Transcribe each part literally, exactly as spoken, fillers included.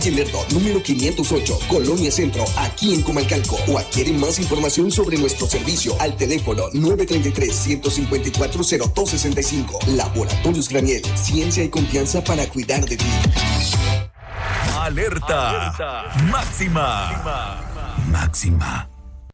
Lerdo, número quinientos ocho, Colonia Centro, aquí en Comalcalco. O adquiere más información sobre nuestro servicio al teléfono nueve tres tres, uno cinco cuatro, cero dos seis cinco. Laboratorios Graniel, ciencia y confianza para cuidar de ti. Alerta, Alerta. Máxima. Máxima. Máxima.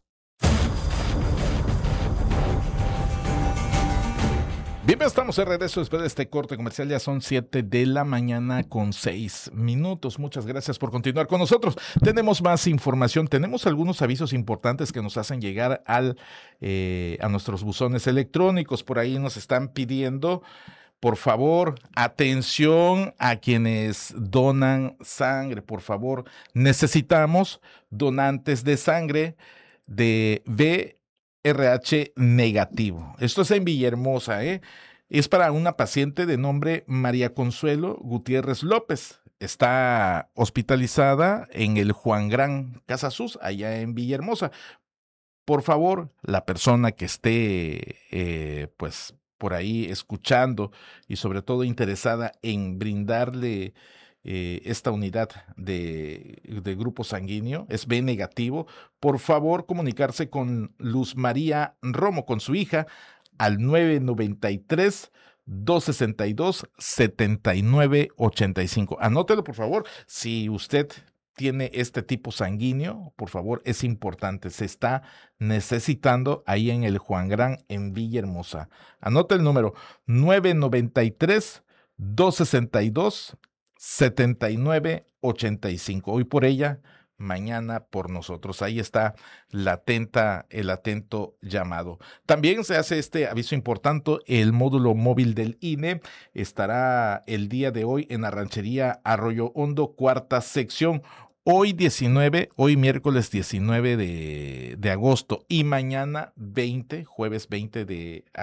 Bien, estamos de regreso después de este corte comercial. Ya son siete de la mañana con seis minutos. Muchas gracias por continuar con nosotros. Tenemos más información. Tenemos algunos avisos importantes que nos hacen llegar al, eh, a nuestros buzones electrónicos. Por ahí nos están pidiendo, por favor, atención a quienes donan sangre. Por favor, necesitamos donantes de sangre de B R H negativo. Esto es en Villahermosa, ¿eh? Es para una paciente de nombre María Consuelo Gutiérrez López. Está hospitalizada en el Juan Gran Casasus, allá en Villahermosa. Por favor, la persona que esté, eh, pues, por ahí escuchando y sobre todo interesada en brindarle Eh, esta unidad de, de grupo sanguíneo, es B negativo, por favor comunicarse con Luz María Romo, con su hija, al nueve nueve tres, dos seis dos, siete nueve ocho cinco. Anótelo, por favor, si usted tiene este tipo sanguíneo, por favor, es importante, se está necesitando ahí en el Juan Gran, en Villahermosa. Anote el número nueve nueve tres, dos seis dos, siete nueve ocho cinco. Hoy por ella, mañana por nosotros. Ahí está la atenta, el atento llamado. También se hace este aviso importante. El módulo móvil del I N E estará el día de hoy en la ranchería Arroyo Hondo, cuarta sección. Hoy diecinueve, hoy miércoles diecinueve de, de agosto y mañana veinte, jueves veinte de